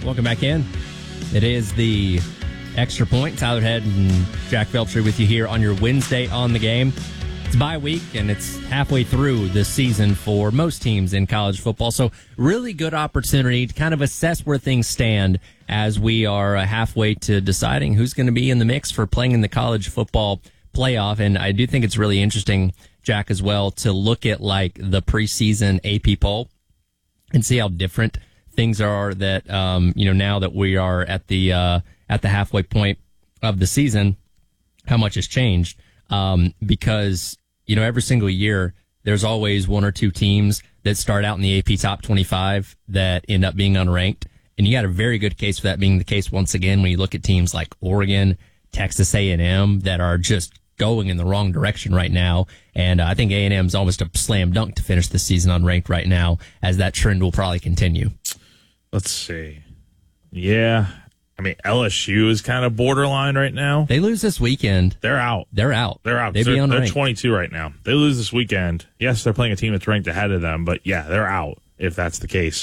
Welcome back in. It is the Extra Point. Tyler Head and Jack Felcher with you here on your Wednesday on the Game. It's bye week, and it's halfway through the season for most teams in college football. So really good opportunity to kind of assess where things stand as we are halfway to deciding who's going to be in the mix for playing in the college football playoff. And I do think it's really interesting, Jack, as well, to look at like the preseason AP poll and see how different things are that, now that we are at the halfway point of the season, how much has changed. Because, every single year there's always one or two teams that start out in the AP top 25 that end up being unranked. And you got a very good case for that being the case once again when you look at teams like Oregon, Texas A&M that are just going in the wrong direction right now. And I think A&M's almost a slam dunk to finish the season unranked right now, as that trend will probably continue. Let's see. Yeah. I mean, LSU is kind of borderline right now. They lose this weekend. They're out. They're out. They're 22 right now. They lose this weekend. Yes, they're playing a team that's ranked ahead of them, but yeah, they're out if that's the case.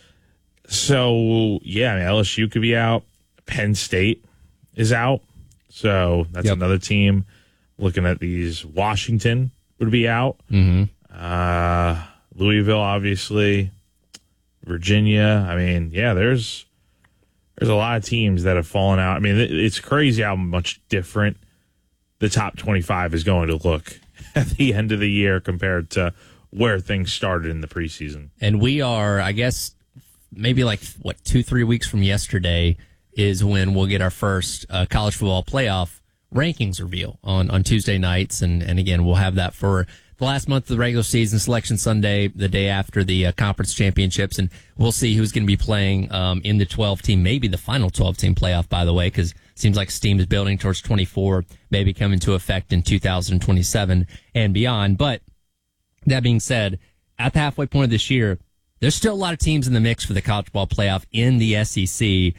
So, yeah, I mean, LSU could be out. Penn State is out. So that's another team. Looking at these, Washington would be out. Mm-hmm. Louisville, obviously. Virginia. I mean, yeah, there's a lot of teams that have fallen out. I mean, it's crazy how much different the top 25 is going to look at the end of the year compared to where things started in the preseason. And we are, I guess, maybe 2-3 weeks from yesterday is when we'll get our first college football playoff rankings reveal on Tuesday nights. And again, we'll have that for the last month of the regular season, Selection Sunday, the day after the conference championships. And we'll see who's going to be playing in the 12-team, maybe the final 12-team playoff, by the way, because it seems like steam is building towards 24, maybe come into effect in 2027 and beyond. But that being said, at the halfway point of this year, there's still a lot of teams in the mix for the college football playoff in the SEC.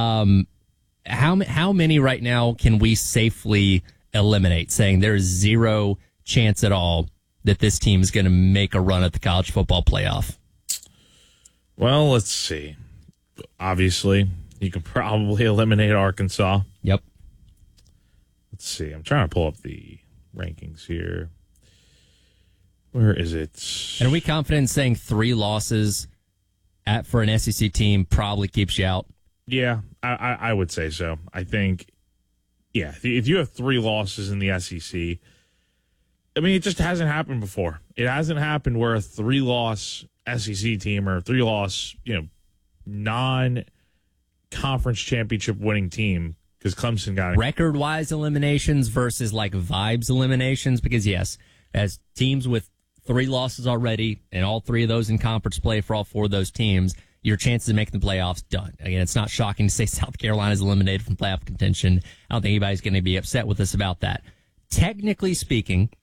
How many right now can we safely eliminate, saying there's zero chance at all that this team is going to make a run at the college football playoff? Well, let's see. Obviously, you can probably eliminate Arkansas. Yep. Let's see. I'm trying to pull up the rankings here. Where is it? And are we confident in saying 3 losses for an SEC team probably keeps you out? Yeah, I would say so. I think, yeah, if you have 3 losses in the SEC, I mean, it just hasn't happened before. It hasn't happened where a 3-loss SEC team or a 3-loss, non-conference championship winning team, because Clemson got it. Record-wise eliminations versus vibes eliminations, because yes, as teams with 3 losses already and all 3 of those in conference play for all 4 of those teams, your chances of making the playoffs done. Again, it's not shocking to say South Carolina's eliminated from playoff contention. I don't think anybody's going to be upset with us about that. Technically speaking,